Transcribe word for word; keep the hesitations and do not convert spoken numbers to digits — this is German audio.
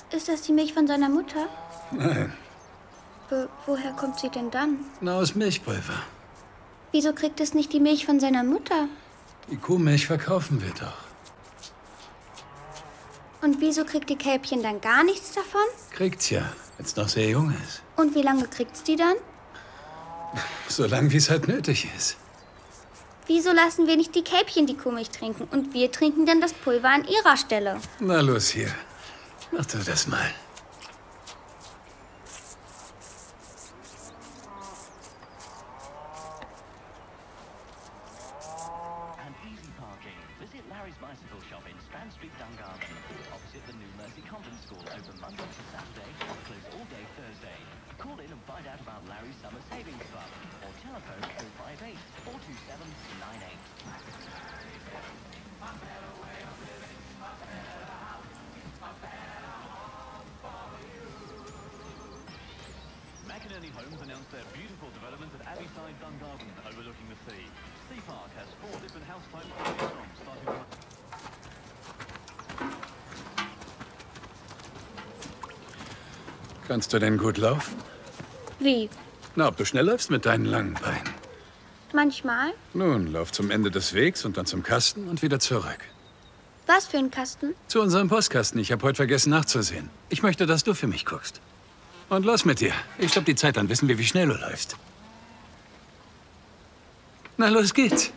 Ist das die Milch von seiner Mutter? Nein. Wo, woher kommt sie denn dann? Na, aus Milchpulver. Wieso kriegt es nicht die Milch von seiner Mutter? Die Kuhmilch verkaufen wir doch. Und wieso kriegt die Kälbchen dann gar nichts davon? Kriegt's ja, wenn es noch sehr jung ist. Und wie lange kriegt's die dann? So lang, wie es halt nötig ist. Wieso lassen wir nicht die Kälbchen die Kuhmilch trinken und wir trinken dann das Pulver an ihrer Stelle? Na los hier, mach du das mal. McInerney Homes announced their beautiful development at Abbeyside, Dungarvan, overlooking the sea. Sea Park has four different house types to choose from, starting from... Kannst du denn gut laufen? Wie? Na, ob du schnell läufst mit deinen langen Beinen. Manchmal. Nun, lauf zum Ende des Wegs und dann zum Kasten und wieder zurück. Was für ein Kasten? Zu unserem Postkasten. Ich habe heute vergessen nachzusehen. Ich möchte, dass du für mich guckst. Und los mit dir. Ich stopp die Zeit, dann wissen wir, wie schnell du läufst. Na, los geht's.